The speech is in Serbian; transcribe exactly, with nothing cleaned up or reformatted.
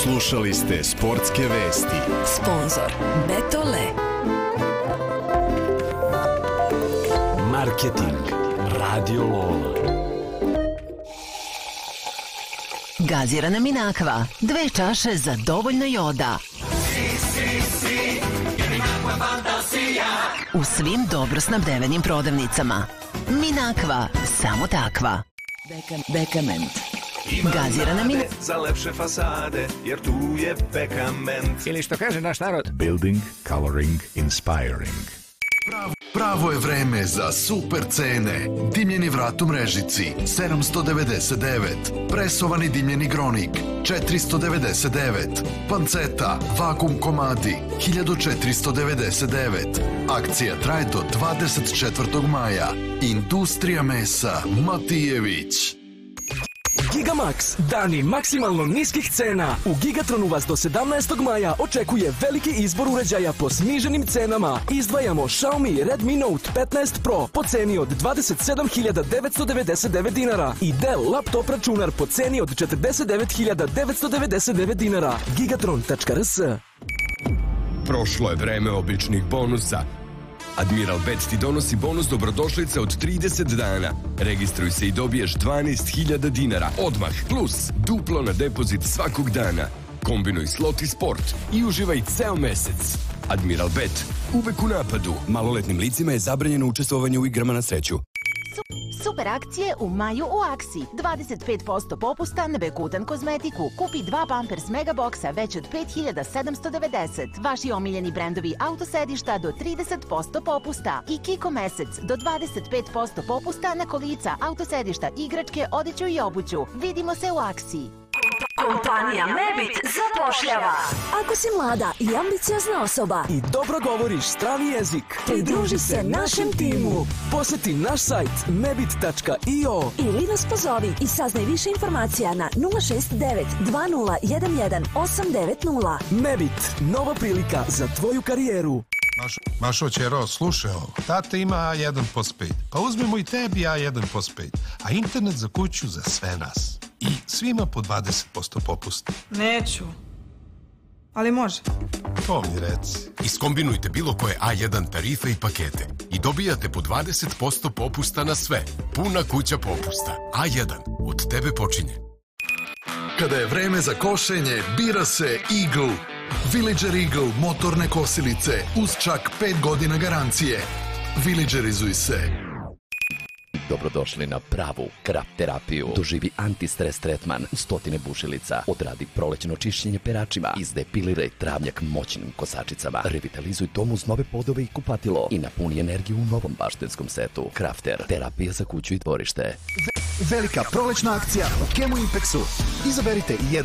Slušali ste sportske vesti. Sponzor Betole. Marketing Radio Lola. Gazirana Minakva, dve čaše za dovoljno joda. U svim dobro snabdevenim prodavnicama. Minakva, samo takva. Bekament. Gazirana Minakva. Za lepše fasade, jer tu je Bekament. Ili što kaže naš narod, Building, coloring, inspiring. Pravo je vreme za super cene. Dimljeni vrat u Mrežici sedamsto devedeset devet, presovani dimljeni gronik četiristo devedeset devet, panceta vakum komadi hiljadu četiristo devedeset devet. Akcija traje do dvadeset četvrtog maja. Industrija mesa Matijević. Gigamax, dani maksimalno niskih cena. U Gigatronu vas do sedamnaestog maja očekuje veliki izbor uređaja po sniženim cenama. Izdvajamo Xiaomi Redmi Note petnaest Pro po ceni od dvadeset sedam hiljada devetsto devedeset devet dinara i Dell laptop računar po ceni od četrdeset devet hiljada devetsto devedeset devet dinara. gigatron tačka r s. Prošlo je vreme običnih bonusa. Admiral Bet ti donosi bonus dobrodošlice od trideset dana. Registruj se i dobiješ dvanaest hiljada dinara odmah, plus duplo na depozit svakog dana. Kombinuj slot i sport i uživaj ceo mesec. Admiral Bet, uvek u napadu. Maloletnim licima je zabranjeno učestvovanje u igrama na sreću. Super akcije u maju u Aksi. dvadeset pet posto popusta na Bekutan kozmetiku. Kupi dva Pampers Megaboksa već od pet hiljada sedamsto devedeset. Vaši omiljeni brendovi autosedišta do trideset posto popusta. I Kiko mesec do dvadeset pet posto popusta na kolica, autosedišta, igračke, odeću i obuću. Vidimo se u Aksi. Kompanija Mebit zapošljava. Ako si mlada i ambiciozna osoba i dobro govoriš strani jezik, pridruži se našem timu. Poseti naš sajt mebit tačka i o ili nas pozovi i saznaj više informacija na nula šest devet dva nula jedan jedan osam devet nula. Mebit, nova prilika za tvoju karijeru. Mašo, Mašo ćero, slušaj ovo. Tata ima A jedan postpaid. Pa uzmemo i tebi A jedan postpaid. A internet za kuću za sve nas. I svima po dvadeset posto popusta. Neću. Ali može. To mi reci. Iskombinujte bilo koje A jedan tarife i pakete i dobijate po dvadeset posto popusta na sve. Puna kuća popusta. A jedan. Od tebe počinje. Kada je vreme za košenje, bira se Eagle. Villager Eagle motorne kosilice uz čak pet godina garancije. Villagerizuj se. Dobrodošli na pravu krap terapiju. Doživi antistres tretman, stotine bušilica, odradi prolećno čišćenje peračima, izdepiliraj travnjak moćnim kosačicama, revitalizuj dom uz nove podove i kupatilo i napuni energiju u novom baštenskom setu. Crafter, terapija za kuću i dvorište. Velika prolećna akcija u Chemo Impexu. Izaberite jedan